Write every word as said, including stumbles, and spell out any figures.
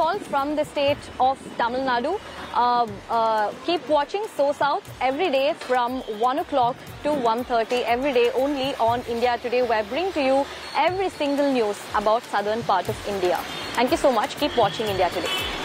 all from the state of Tamil Nadu. Uh, uh, keep watching So South every day from one o'clock to one thirty every day only on India Today, where I bring to you every single news about southern part of India. Thank you so much. Keep watching India Today.